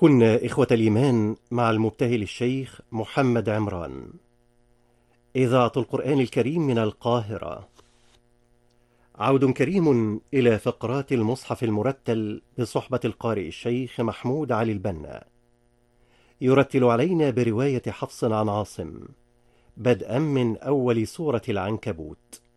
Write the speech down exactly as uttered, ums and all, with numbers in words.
كنا إخوة الإيمان مع المبتهل الشيخ محمد عمران. إذاعة القرآن الكريم من القاهرة. عود كريم إلى فقرات المصحف المرتل بصحبة القارئ الشيخ محمود علي البنا، يرتل علينا برواية حفص عن عاصم بدءا من أول سورة العنكبوت.